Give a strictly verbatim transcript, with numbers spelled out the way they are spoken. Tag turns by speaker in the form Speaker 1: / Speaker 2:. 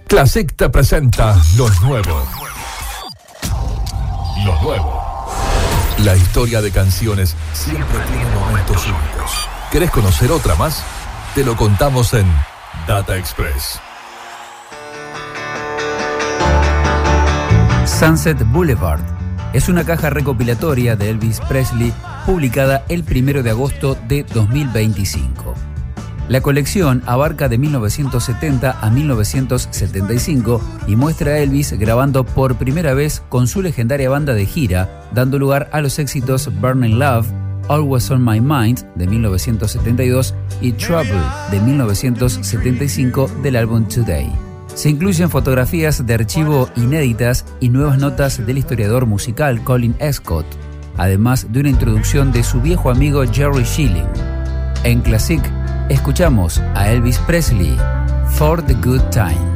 Speaker 1: Classic te presenta lo nuevo. Lo nuevo. La historia de canciones siempre tiene momentos únicos. ¿Querés conocer otra más? Te lo contamos en Data Express.
Speaker 2: Sunset Boulevard es una caja recopilatoria de Elvis Presley publicada el primero de agosto de dos mil veinticinco. La colección abarca de mil novecientos setenta a mil novecientos setenta y cinco y muestra a Elvis grabando por primera vez con su legendaria banda de gira, dando lugar a los éxitos Burning Love, Always on My Mind de mil novecientos setenta y dos y Trouble de mil novecientos setenta y cinco del álbum Today. Se incluyen fotografías de archivo inéditas y nuevas notas del historiador musical Colin Escott, además de una introducción de su viejo amigo Jerry Schilling. En Classic, escuchamos a Elvis Presley, For the Good Time.